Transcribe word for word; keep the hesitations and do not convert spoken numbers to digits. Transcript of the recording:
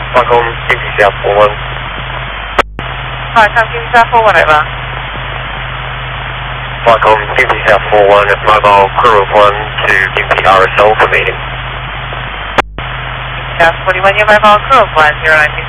Welcome, T P South four one. ค่ะทางทีมทราบข้อมูลอะไรบ้าง Welcome, T P South four one, mobile crew of one to T P R S L for meeting. South forty-one, your mobile crew of one zero nine